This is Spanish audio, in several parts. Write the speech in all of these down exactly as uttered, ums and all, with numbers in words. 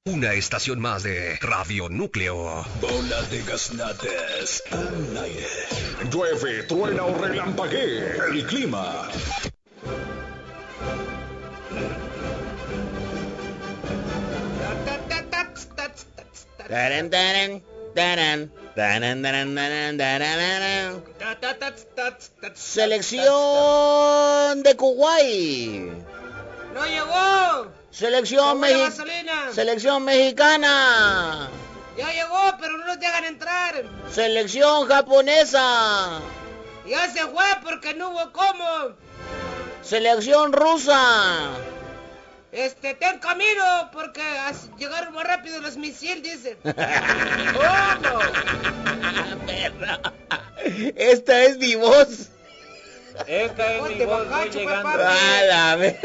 Una estación más de Radio Núcleo. Bola de gaznates al aire. Llueve, truena o relampaguee. El clima. Taran, taran, taran, taran, taran, taran, taran, taran. Selección de Kuwait. ¡No llegó! Selección, Mexi Selección mexicana. Ya llegó, pero no nos dejan entrar. Selección japonesa. Ya se fue porque no hubo cómo. Selección rusa. Este, ten camino porque llegaron más rápido los misiles, dicen. ¿Cómo? Perra. Esta es mi voz. Esta es mi voz, voy llegando. A la ver.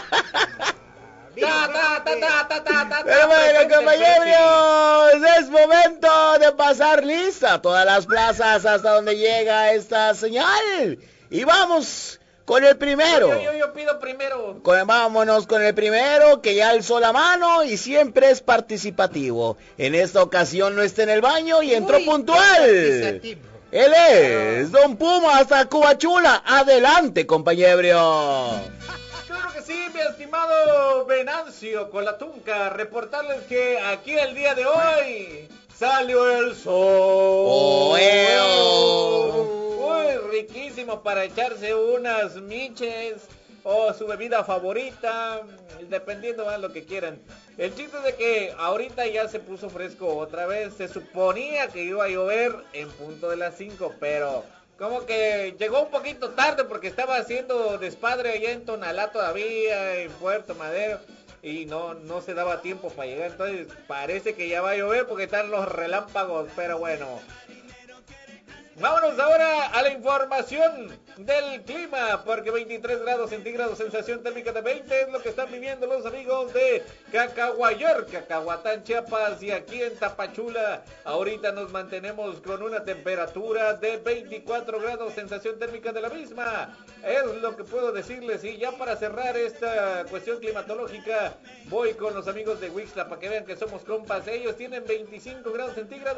Pero bueno, compañeros, es momento de pasar lista todas las plazas hasta donde llega esta señal. Y vamos con el primero. Yo, yo, yo pido primero. Con, vámonos con el primero, que ya alzó la mano y siempre es participativo. En esta ocasión no está en el baño y entró Uy, puntual. Él es Don Puma hasta Cubachula. Adelante, compañero. Claro que sí, mi estimado Venancio con la Tunca. Reportarles que aquí el día de hoy salió el sol. Oh, Muy riquísimo para echarse unas miches o su bebida favorita, dependiendo de lo que quieran. El chiste es de que ahorita ya se puso fresco otra vez. Se suponía que iba a llover en punto de las cinco, pero como que llegó un poquito tarde porque estaba haciendo despadre allá en Tonalá todavía, en Puerto Madero, y no, no se daba tiempo para llegar. Entonces parece que ya va a llover porque están los relámpagos, pero bueno. Vámonos ahora a la información del clima, porque veintitrés grados centígrados, sensación térmica de veinte, es lo que están viviendo los amigos de Cacahuayor, Cacahuatán, Chiapas, y aquí en Tapachula. Ahorita nos mantenemos con una temperatura de veinticuatro grados, sensación térmica de la misma. Es lo que puedo decirles, y ya para cerrar esta cuestión climatológica, voy con los amigos de Wixla para que vean que somos compas. Ellos tienen veinticinco grados centígrados.